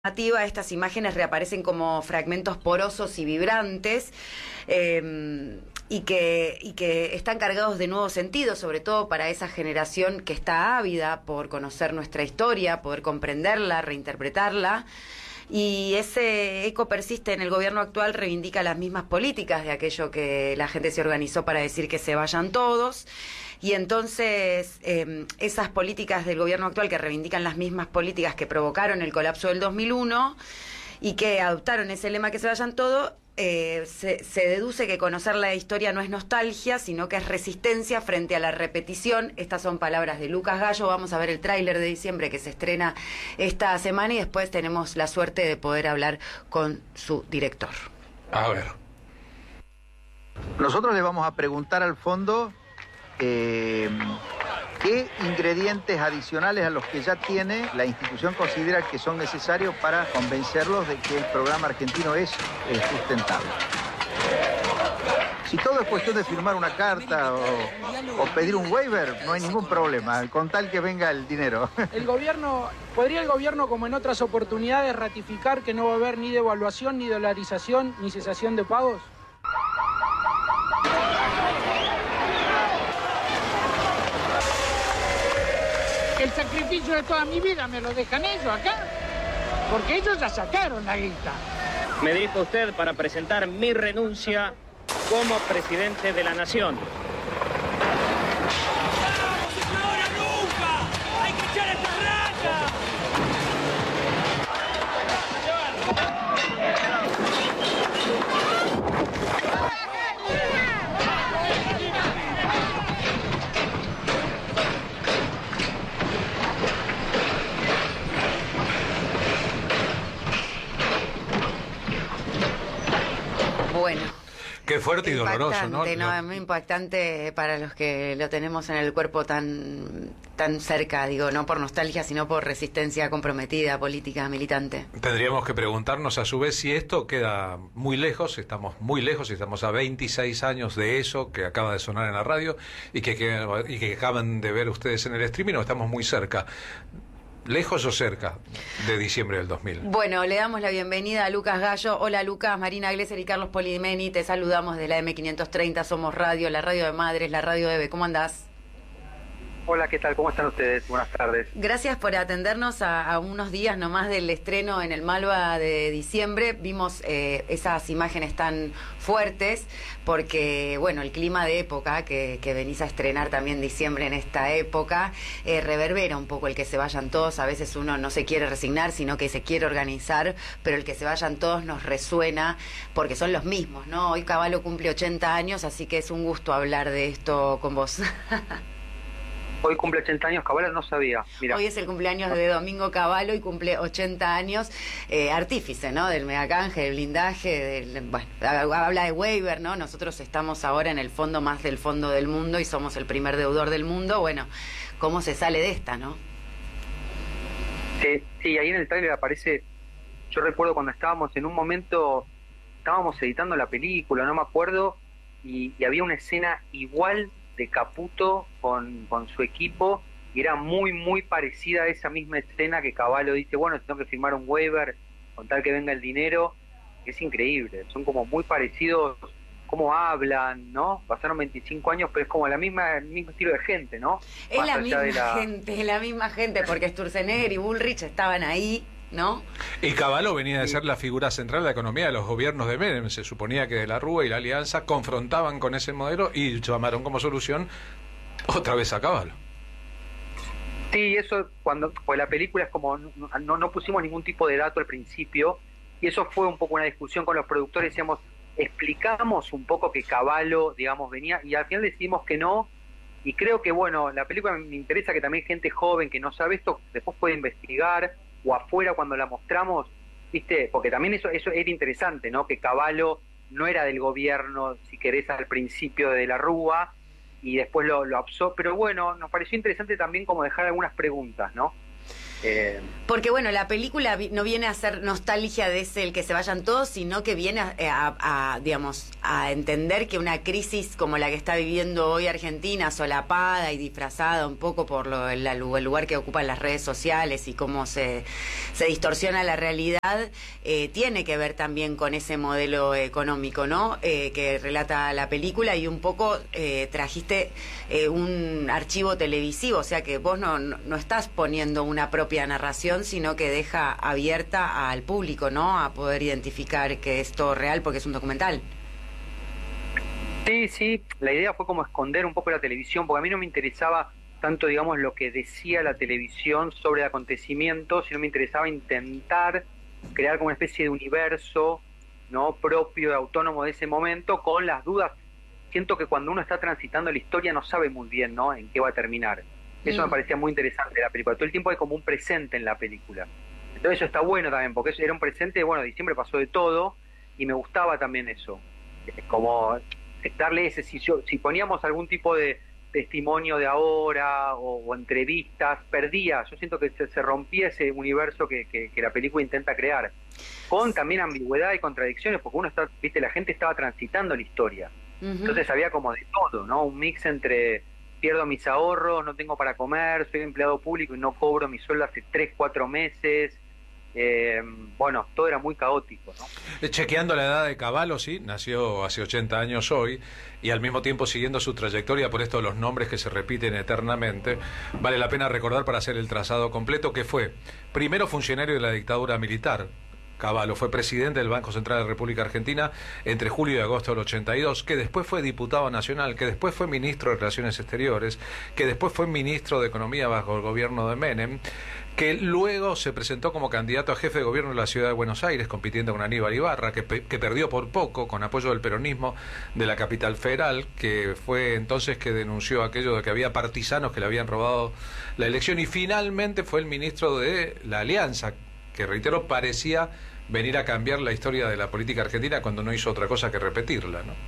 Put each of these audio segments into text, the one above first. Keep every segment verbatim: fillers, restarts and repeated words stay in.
Estas imágenes reaparecen como fragmentos porosos y vibrantes eh, y, que, y que están cargados de nuevos sentidos, sobre todo para esa generación que está ávida por conocer nuestra historia, poder comprenderla, reinterpretarla. Y ese eco persiste en el gobierno actual, reivindica las mismas políticas de aquello que la gente se organizó para decir que se vayan todos. Y entonces eh, esas políticas del gobierno actual que reivindican las mismas políticas que provocaron el colapso del dos mil uno y que adoptaron ese lema que se vayan todos, eh, se, se deduce que conocer la historia no es nostalgia, sino que es resistencia frente a la repetición. Estas son palabras de Lucas Gallo. Vamos a ver el tráiler de diciembre que se estrena esta semana y después tenemos la suerte de poder hablar con su director. A ver. Nosotros le vamos a preguntar al fondo eh, qué ingredientes adicionales a los que ya tiene la institución considera que son necesarios para convencerlos de que el programa argentino es eh, sustentable. Si todo es cuestión de firmar una carta o, o pedir un waiver, no hay ningún problema, con tal que venga el dinero. El gobierno, ¿podría el gobierno, como en otras oportunidades, ratificar que no va a haber ni devaluación, ni dolarización, ni cesación de pagos? El sacrificio de toda mi vida me lo dejan ellos acá, porque ellos ya sacaron la guita. Me dirijo a usted para presentar mi renuncia como presidente de la Nación. ¡Ahora nunca! ¡Hay que echar esta racha! Bueno. Qué fuerte y doloroso, ¿no? No, es muy impactante para los que lo tenemos en el cuerpo tan, tan cerca, digo, no por nostalgia, sino por resistencia comprometida, política, militante. Tendríamos que preguntarnos a su vez si esto queda muy lejos, estamos muy lejos, estamos a veintiséis años de eso que acaba de sonar en la radio y que, que, y que acaban de ver ustedes en el streaming, o estamos muy cerca. ¿Lejos o cerca de diciembre del dos mil? Bueno, le damos la bienvenida a Lucas Gallo. Hola Lucas, Marina Glesser y Carlos Polidimeni, te saludamos de la eme quinientos treinta, Somos Radio, la radio de Madres, la radio de Eve. ¿Cómo andás? Hola, ¿qué tal? ¿Cómo están ustedes? Buenas tardes. Gracias por atendernos a, a unos días nomás del estreno en el Malva de diciembre. Vimos eh, esas imágenes tan fuertes porque, bueno, el clima de época que, que venís a estrenar también diciembre en esta época, eh, reverbera un poco el que se vayan todos. A veces uno no se quiere resignar, sino que se quiere organizar, pero el que se vayan todos nos resuena porque son los mismos, ¿no? Hoy Cavallo cumple ochenta años, así que es un gusto hablar de esto con vos. Hoy cumple ochenta años, Cavallo, no sabía. Mirá. Hoy es el cumpleaños de Domingo Cavallo y cumple ochenta años, eh, artífice, ¿no? Del megacanje, del blindaje, del, bueno, habla de waiver, ¿no? Nosotros estamos ahora en el fondo más del fondo del mundo y somos el primer deudor del mundo. Bueno, ¿cómo se sale de esta, no? Sí, sí, ahí en el tráiler aparece, yo recuerdo cuando estábamos en un momento, estábamos editando la película, no me acuerdo, y, y había una escena igual de Caputo con, con su equipo, y era muy muy parecida a esa misma escena que Cavallo dice, bueno, tengo que firmar un waiver con tal que venga el dinero. Es increíble, son como muy parecidos, cómo hablan, ¿no? Pasaron veinticinco años, pero es como la misma, el mismo estilo de gente, ¿no? Es Más la allá misma de la... gente, es la misma gente, porque Sturzenegger y Bullrich estaban ahí, ¿no? Y Cavallo venía de ser la figura central de la economía de los gobiernos de Menem. Se suponía que de la Rúa y la Alianza confrontaban con ese modelo y llamaron como solución otra vez a Cavallo. Sí, eso cuando pues la película es como no, no pusimos ningún tipo de dato al principio, y eso fue un poco una discusión con los productores. Decíamos, explicamos un poco que Cavallo, digamos, venía, y al final decidimos que no. Y creo que, bueno, la película me interesa que también gente joven que no sabe esto después puede investigar, o afuera cuando la mostramos, ¿viste? Porque también eso eso era interesante, ¿no? Que Cavallo no era del gobierno, si querés, al principio de la Rúa, y después lo, lo absorbió. Pero bueno, nos pareció interesante también como dejar algunas preguntas, ¿no? Eh, Porque bueno, la película vi- no viene a ser nostalgia de ese el que se vayan todos, sino que viene a, a- a, digamos, a entender que una crisis como la que está viviendo hoy Argentina, solapada y disfrazada un poco por lo, el, el lugar que ocupan las redes sociales y cómo se, se distorsiona la realidad, eh, tiene que ver también con ese modelo económico, ¿no? Eh, que relata la película, y un poco eh, trajiste eh, un archivo televisivo, o sea que vos no, no, no estás poniendo una propia narración, sino que deja abierta al público, ¿no? A poder identificar que es todo real porque es un documental. Sí, sí, la idea fue como esconder un poco la televisión, porque a mí no me interesaba tanto, digamos, lo que decía la televisión sobre el acontecimiento, sino me interesaba intentar crear como una especie de universo, ¿no?, propio, autónomo de ese momento, con las dudas. Siento que cuando uno está transitando la historia no sabe muy bien, ¿no?, en qué va a terminar. Eso mm. me parecía muy interesante de la película. Todo el tiempo hay como un presente en la película. Entonces eso está bueno también, porque eso era un presente, bueno, diciembre pasó de todo, y me gustaba también eso. Como darle ese, si, yo, si poníamos algún tipo de testimonio de ahora o, o entrevistas, perdía. Yo siento que se, se rompía ese universo que, que, que la película intenta crear. Con también ambigüedad y contradicciones, porque uno está, viste, la gente estaba transitando la historia. Uh-huh. Entonces había como de todo, ¿no? Un mix entre pierdo mis ahorros, no tengo para comer, soy empleado público y no cobro mi sueldo hace tres, cuatro meses. Eh, bueno, todo era muy caótico, ¿no? Chequeando la edad de Cavallo, sí, nació hace ochenta años hoy, y al mismo tiempo siguiendo su trayectoria, por esto los nombres que se repiten eternamente, vale la pena recordar para hacer el trazado completo, que fue primero funcionario de la dictadura militar. Cavallo fue presidente del Banco Central de la República Argentina entre julio y agosto del ochenta y dos, que después fue diputado nacional, que después fue ministro de Relaciones Exteriores, que después fue ministro de Economía bajo el gobierno de Menem, que luego se presentó como candidato a jefe de gobierno de la ciudad de Buenos Aires, compitiendo con Aníbal Ibarra, que, que perdió por poco, con apoyo del peronismo de la capital federal, que fue entonces que denunció aquello de que había partisanos que le habían robado la elección, y finalmente fue el ministro de la Alianza, que reitero, parecía venir a cambiar la historia de la política argentina cuando no hizo otra cosa que repetirla, ¿no?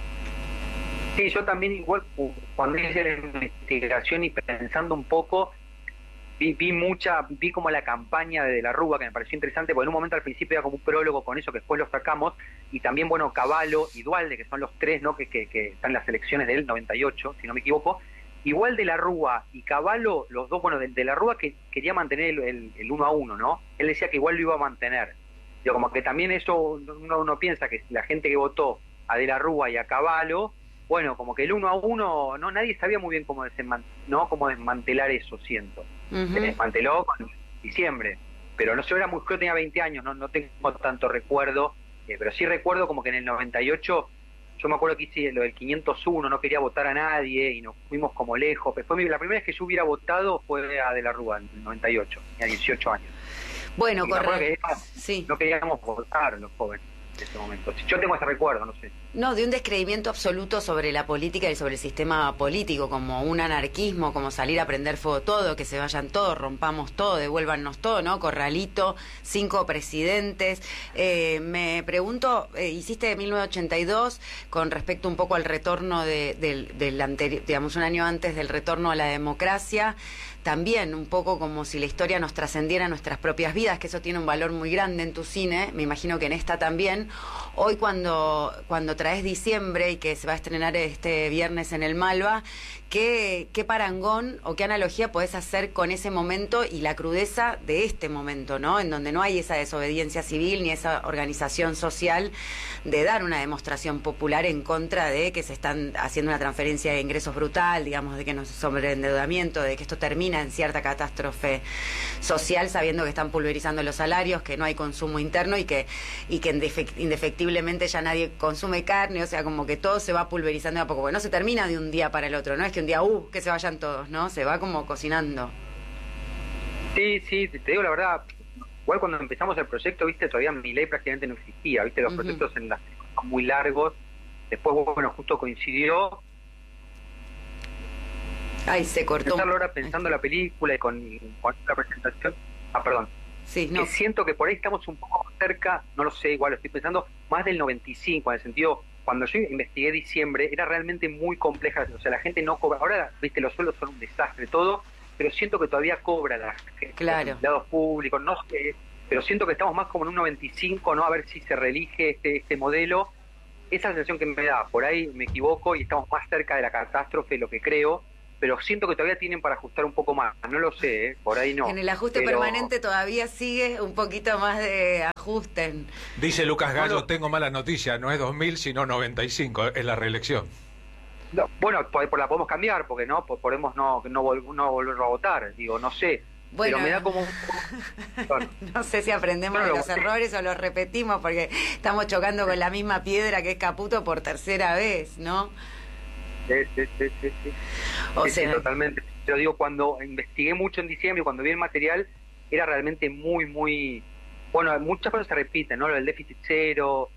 Sí, yo también igual cuando hice la investigación y pensando un poco, vi, vi mucha, vi como la campaña de De la Rúa, que me pareció interesante, porque en un momento al principio era como un prólogo con eso que después lo sacamos, y también, bueno, Cavallo y Duhalde, que son los tres, ¿no?, que, que, que están en las elecciones del noventa y ocho, si no me equivoco. Igual De la Rúa y Cavallo, los dos, bueno, de, de la Rúa que quería mantener el, el, el uno a uno, ¿no? Él decía que igual lo iba a mantener. Yo como que también eso, uno, uno piensa que la gente que votó a De la Rúa y a Cavallo, bueno, como que el uno a uno, no, nadie sabía muy bien cómo, desman, ¿no? cómo desmantelar eso, siento. Uh-huh. Se desmanteló con diciembre, pero no sé, era muy, yo tenía veinte años, no, no tengo tanto recuerdo, eh, pero sí recuerdo como que en el noventa y ocho, yo me acuerdo que hice lo del quinientos uno, no quería votar a nadie y nos fuimos como lejos. Fue mi, la primera vez que yo hubiera votado fue a De la Rúa, en el noventa y ocho, tenía dieciocho años. Bueno, correcto. Sí. No queríamos votar los jóvenes en ese momento. Yo tengo ese recuerdo, no sé. No, de un descreimiento absoluto sobre la política y sobre el sistema político, como un anarquismo, como salir a prender fuego todo, que se vayan todos, rompamos todo, devuélvanos todo, ¿no? Corralito, cinco presidentes. Eh, me pregunto, eh, hiciste mil novecientos ochenta y dos con respecto un poco al retorno de, del, del anterior, digamos, un año antes del retorno a la democracia. También un poco como si la historia nos trascendiera nuestras propias vidas, que eso tiene un valor muy grande en tu cine, me imagino que en esta también. Hoy cuando, cuando traes diciembre y que se va a estrenar este viernes en el Malva, ¿qué, qué parangón o qué analogía podés hacer con ese momento y la crudeza de este momento, ¿no? En donde no hay esa desobediencia civil ni esa organización social de dar una demostración popular en contra de que se están haciendo una transferencia de ingresos brutal, digamos, de que no es sobreendeudamiento, de que esto termina en cierta catástrofe social, sabiendo que están pulverizando los salarios, que no hay consumo interno y que y que indefectiblemente ya nadie consume carne, o sea, como que todo se va pulverizando a poco, porque no se termina de un día para el otro, no es que un día, uh, que se vayan todos, ¿no? Se va como cocinando. Sí, sí, te digo la verdad, igual cuando empezamos el proyecto, viste, todavía Milei prácticamente no existía, viste, los uh-huh. proyectos en las son muy largos, después, bueno, justo coincidió. Ay, se cortó. Empezar ahora pensando la película y con, con la presentación. Ah, perdón. Sí, no. Que siento que por ahí estamos un poco cerca, no lo sé, igual lo estoy pensando, más del noventa y cinco, en el sentido, cuando yo investigué diciembre, era realmente muy compleja, o sea, la gente no cobra, ahora, viste, los sueldos son un desastre, todo, pero siento que todavía cobra la gente, claro. los empleados públicos, no sé, pero siento que estamos más como en un noventa y cinco, ¿no? A ver si se reelige este, este modelo. Esa sensación que me da, por ahí me equivoco y estamos más cerca de la catástrofe de lo que creo, pero siento que todavía tienen para ajustar un poco más, no lo sé, ¿eh? Por ahí no. En el ajuste pero... permanente todavía sigue un poquito más de ajuste. Dice Lucas Gallo, Bueno, tengo mala noticia, no es dos mil sino noventa y cinco, es la reelección. No, bueno, por, por la podemos cambiar, porque no podemos no, no, vol, no volver a votar, digo, no sé. Bueno, pero me da como un... Bueno, no sé si aprendemos no de lo los voté. errores o los repetimos, porque estamos chocando con la misma piedra que es Caputo por tercera vez, ¿no? Sí, sí, sí, sí, sí. O Sí, sea, sí, totalmente. Yo digo, cuando investigué mucho en diciembre, cuando vi el material, era realmente muy, muy... Bueno, muchas cosas se repiten, ¿no? Lo del déficit cero,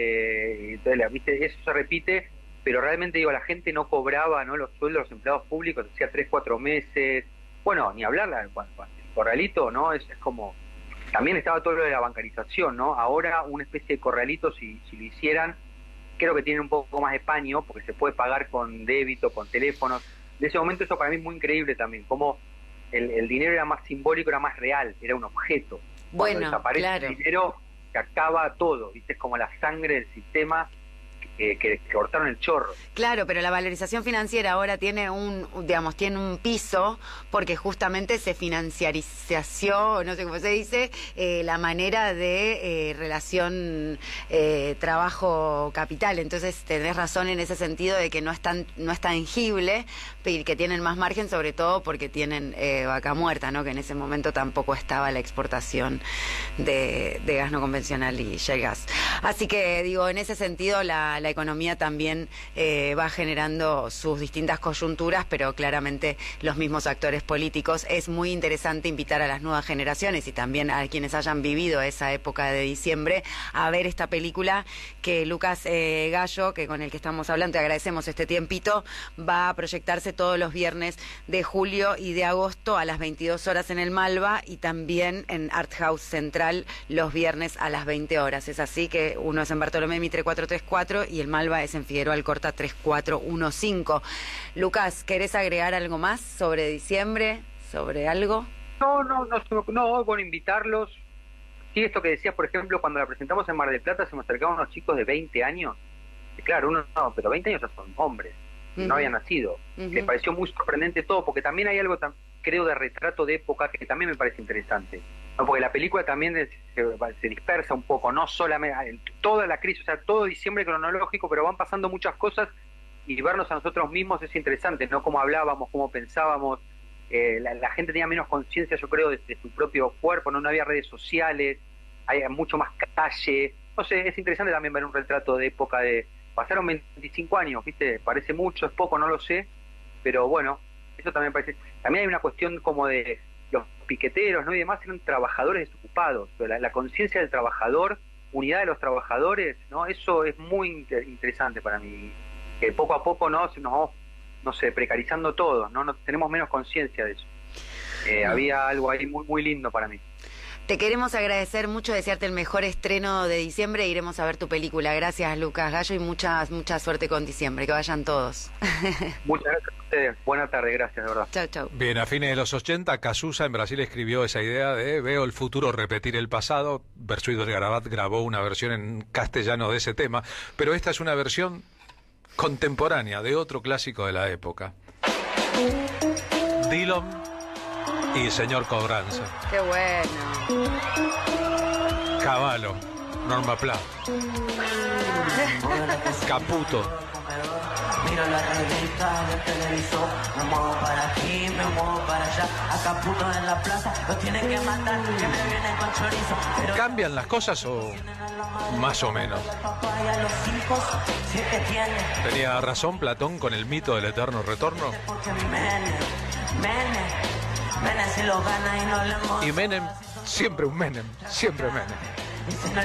eh, entonces, ¿viste? Eso se repite, pero realmente, digo, la gente no cobraba, ¿no? Los sueldos de los empleados públicos, hacía tres, cuatro meses. Bueno, ni hablar, la, el corralito, ¿no? Es, es como... También estaba todo lo de la bancarización, ¿no? Ahora una especie de corralito, si, si lo hicieran, creo que tienen un poco más de paño, porque se puede pagar con débito, con teléfonos. De ese momento eso para mí es muy increíble también, como el, el dinero era más simbólico, era más real, era un objeto. Bueno, Cuando desaparece claro. el dinero, se acaba todo, ¿viste? Es como la sangre del sistema que, que, que cortaron el chorro. Claro, pero la valorización financiera ahora tiene un, digamos, tiene un piso porque justamente se financiarizació, no sé cómo se dice, eh, la manera de eh, relación eh, trabajo-capital. Entonces tenés razón en ese sentido de que no es tan, no es tangible, y que tienen más margen, sobre todo porque tienen eh, vaca muerta, ¿no? Que en ese momento tampoco estaba la exportación de, de gas no convencional y shale gas. Así que digo, en ese sentido la la economía también eh, va generando sus distintas coyunturas, pero claramente los mismos actores políticos. Es muy interesante invitar a las nuevas generaciones y también a quienes hayan vivido esa época de diciembre a ver esta película que Lucas eh, Gallo, que con el que estamos hablando, te agradecemos este tiempito, va a proyectarse todos los viernes de julio y de agosto a las veintidós horas en el Malva y también en Art House Central los viernes a las veinte horas. Es así que uno es en Bartolomé Mitre cuatrocientos treinta y cuatro y el Malva es en Figueroa Alcorta tres cuatro uno cinco. Lucas, ¿querés agregar algo más sobre diciembre? ¿Sobre algo? No, no, no, no, bueno, invitarlos. Sí, esto que decías, por ejemplo, cuando la presentamos en Mar del Plata se me acercaban unos chicos de veinte años. Y claro, uno no, pero veinte años ya son hombres, uh-huh. no habían nacido. Uh-huh. Les pareció muy sorprendente todo, porque también hay algo, tan, creo, de retrato de época que también me parece interesante. No, porque la película también es, se, se dispersa un poco, no solamente toda la crisis, o sea, todo diciembre cronológico, pero van pasando muchas cosas y vernos a nosotros mismos es interesante, ¿no? Cómo hablábamos, cómo pensábamos, eh, la, la gente tenía menos conciencia, yo creo, de, de su propio cuerpo, no, no había redes sociales, hay mucho más calle, no sé, es interesante también ver un retrato de época de, pasaron veinticinco años, ¿viste? Parece mucho, es poco, no lo sé, pero bueno, eso también parece, también hay una cuestión como de los piqueteros, ¿no? Y demás eran trabajadores desocupados, la, la conciencia del trabajador, unidad de los trabajadores, ¿no? Eso es muy inter interesante para mí, que poco a poco, ¿no? Nos vamos, no sé, precarizando todo, ¿no? no tenemos menos conciencia de eso. Eh, no. Había algo ahí muy, muy lindo para mí. Te queremos agradecer mucho, desearte el mejor estreno de diciembre. Iremos a ver tu película. Gracias, Lucas Gallo, y mucha, mucha suerte con diciembre. Que vayan todos. Muchas gracias a ustedes. Buenas tardes, gracias, de verdad. Chau, chau. Bien, a fines de los ochenta, Cazuza en Brasil escribió esa idea de veo el futuro repetir el pasado. Bersuit Garabat grabó una versión en castellano de ese tema, pero esta es una versión contemporánea de otro clásico de la época. Dillon y Señor Cobranza. Qué bueno. Cavallo, Norma Pla. Caputo. Miro la revista del televisor, me muevo para aquí, me muevo para allá, a Caputo en la plaza, los tienen que matar, que me vienen con chorizo. Pero ¿cambian las cosas o más o menos? ¿Tenía razón Platón con el mito del eterno retorno? Y Menem, siempre un Menem, siempre Menem.